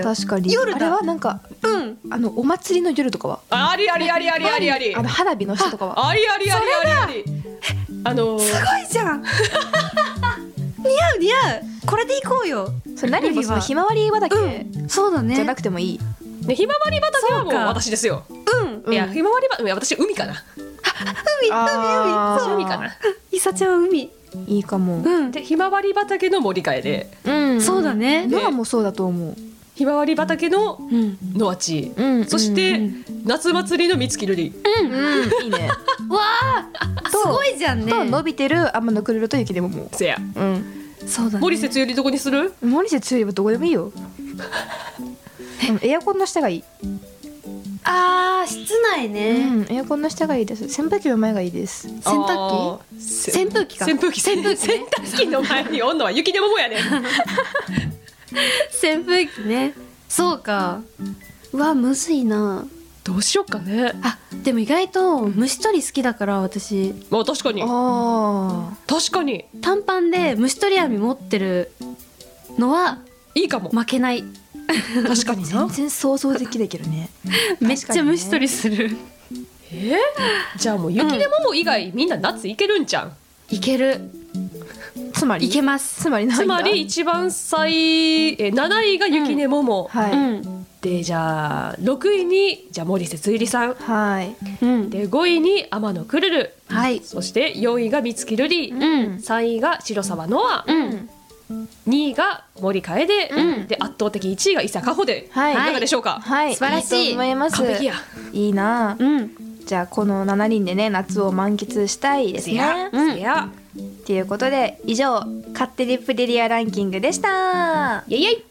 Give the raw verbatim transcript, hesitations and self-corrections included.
確かに夜だ。 あれはなんかうんあのお祭りの夜とかはありありありありありありあの花火の下とかはありありありありありあのー、 すごいじゃん似合う似合うこれで行こうよ。 それ何もそのひまわり畑うんそうだねじゃなくてもいい、 ね、ひまわり畑はもうそうか私ですよ。 うんいやひまわり畑、いや私海かな。 海あー海そう海かな。 いさちゃんは海いいかも、 うんでひまわり畑の森かえで、 うんそうだねノアもそうだと思う、 ひまわり畑のうんノアチ、 うんそして、 うん夏祭りの三月瑠璃。 うんいいねわあすごいじゃんね。 と伸びてる天のくるると雪でももせやううんそうだね。 森節よりどこにする？ 森瀬強いはどこでもいいようんエアコンの下がいい、 あー室内うね。 ん、エアコンの下がいいです。扇風機の前がいいです。 洗濯あーせ扇風機か扇風機扇風機ね洗濯機の前におんのは雪でももやね。 扇風機ね。そうか。うわむずいな。 どうしよっかね。 あでも意外と虫取り好きだから私まあ確かにあ確かに短パンで虫取り網持ってるのはいいかも。 負けない。 確かに全然想像できないけどね。 めっちゃ虫取りする。 えー、じゃあもう雪でもも以外、みんな夏いけるんじゃん。 いける。 つまりいけます。 つまり何だつまり一番最えなないが雪ねもも、 はい、 うんでじゃあろくいにじゃあ森瀬ついりさんはいうんでごいに天野くるる、 はいそしてよんいが三月瑠璃、 うんさんいが白沢ノア、 うんにいが森楓、 うんで圧倒的いちいが伊佐かほで、 はいいかがでしょうか？ はい、 素晴らしいいと思います。 完璧や。 いいな。 うんじゃあこのしちにんでね夏を満喫したいですせやね。 うんせやということで以上勝手にプレリアランキングでした。 イエイイエイ。